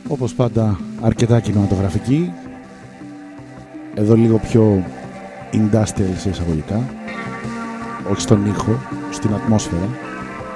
Όπως πάντα αρκετά κινηματογραφική. Εδώ λίγο πιο industrial σε εισαγωγικά. Όχι στον ήχο, στην ατμόσφαιρα.